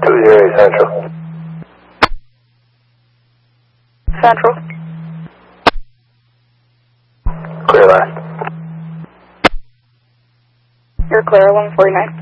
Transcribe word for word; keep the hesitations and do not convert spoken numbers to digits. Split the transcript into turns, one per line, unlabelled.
two zero eight Central.
Central.
Clear last.
You're clear, one forty-nine.